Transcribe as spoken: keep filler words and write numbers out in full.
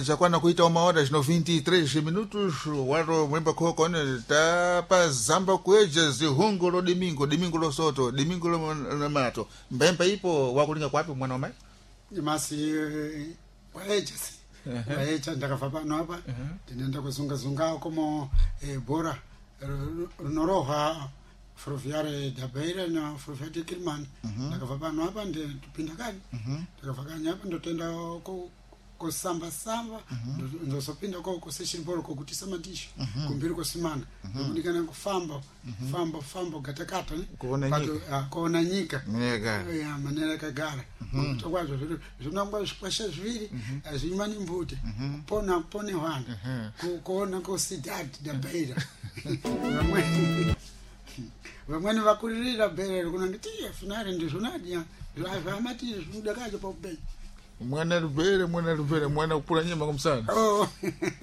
Já quando cuita uma hora no vinte e três minutos, watu mwemba kwa kone tapa zamba kweja zihungo lo domingo, domingo lo soto, domingo lo mato. Mbempa ipo wakulinga kwapi mwana mai? Masi waeja si. Waeja ndakafa pano hapa. Tinenda kuzunga zunga como bora noroha Frufiare da Beira na Frufiare Kilman. Ndakafa pano hapa ndi tupinda kani. Ndakafa kani hapa ndo tenda ko ko samba samba ndo sopinda ko ko session ball ko kutisa madisho kumbiri ko simana ndikana kufamba famba famba gatakata ni kuona kuona nyika nega ya manera kagara tokwazo zvinangwa zvikwasha zviri azvimani mbute pona pone wanga kuona ko sidati da Beira vamweni vamweni vakuririra Beira kuna ngiti finale ndizvonadia zvamati zvimudakaje pa ubei mwana rubere mwana rubere mwana kupura nyama kumsana oh